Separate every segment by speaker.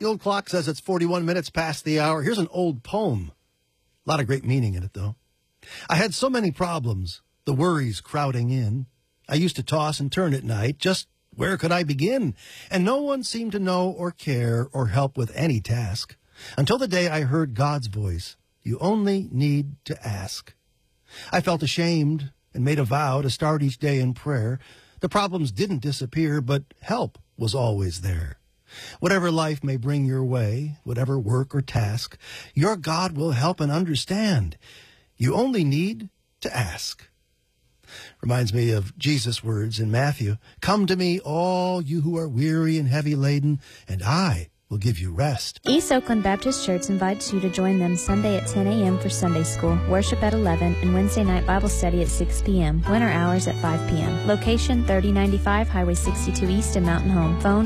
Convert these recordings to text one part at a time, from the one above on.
Speaker 1: The old clock says it's 41 minutes past the hour. Here's an old poem. A lot of great meaning in it, though. I had so many problems, the worries crowding in. I used to toss and turn at night, just where could I begin? And no one seemed to know or care or help with any task. Until the day I heard God's voice, you only need to ask. I felt ashamed and made a vow to start each day in prayer. The problems didn't disappear, but help was always there. Whatever life may bring your way, whatever work or task, your God will help and understand. You only need to ask. Reminds me of Jesus' words in Matthew. Come to me, all you who are weary and heavy laden, and I will give you rest.
Speaker 2: East Oakland Baptist Church invites you to join them Sunday at 10 a.m. for Sunday school, worship at 11, and Wednesday night Bible study at 6 p.m., winter hours at 5 p.m. Location 3095 Highway 62 East in Mountain Home. Phone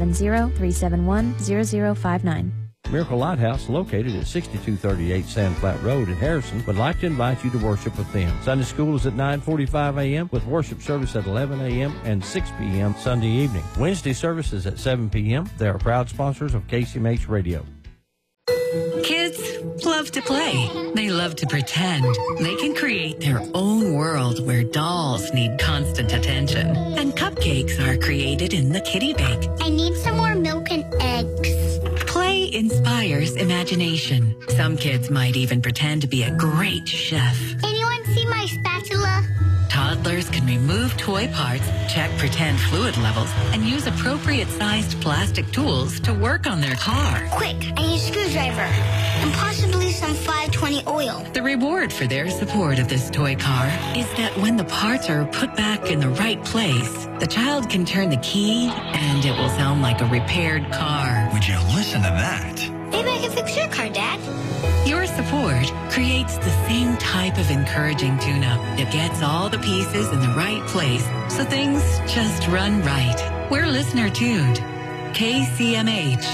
Speaker 2: 870-371-0059.
Speaker 3: Miracle Lighthouse, located at 6238 Sand Flat Road in Harrison, would like to invite you to worship with them. Sunday school is at 9:45 a.m. with worship service at 11 a.m. and 6 p.m. Sunday evening. Wednesday services at 7 p.m. They are proud sponsors of KCMH Radio.
Speaker 4: Kids love to play. They love to pretend. They can create their own world where dolls need constant attention. And cupcakes are created in the Kitty Bake.
Speaker 5: I need some more milk and eggs.
Speaker 4: Play inspires imagination. Some kids might even pretend to be a great chef.
Speaker 5: Anyone see my spatula?
Speaker 4: Toddlers can remove toy parts, check pretend fluid levels, and use appropriate-sized plastic tools to work on their car.
Speaker 5: Quick, I need a screwdriver and possibly some 520 oil.
Speaker 4: The reward for their support of this toy car is that when the parts are put back in the right place, the child can turn the key and it will sound like a repaired car.
Speaker 6: Would you listen to that?
Speaker 5: Maybe I can fix your car, Dad.
Speaker 4: Your support creates the same type of encouraging tune-up that gets all the pieces in the right place so things just run right. We're listener-tuned. KCMH.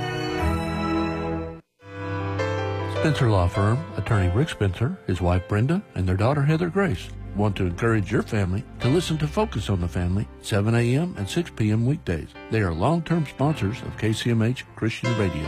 Speaker 7: Spencer Law Firm, attorney Rick Spencer, his wife Brenda, and their daughter Heather Grace want to encourage your family to listen to Focus on the Family, 7 a.m. and 6 p.m. weekdays. They are long-term sponsors of KCMH Christian Radio.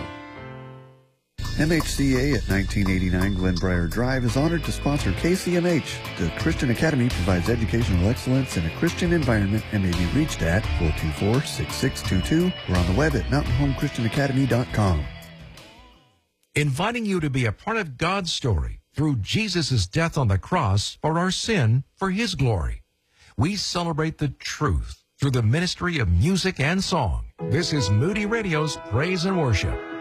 Speaker 8: MHCA at 1989 Glenbrier Drive is honored to sponsor KCMH. The Christian Academy provides educational excellence in a Christian environment and may be reached at 424-6622 or on the web at mountainhomechristianacademy.com.
Speaker 9: Inviting you to be a part of God's story through Jesus' death on the cross for our sin for His glory. We celebrate the truth through the ministry of music and song. This is Moody Radio's Praise and Worship.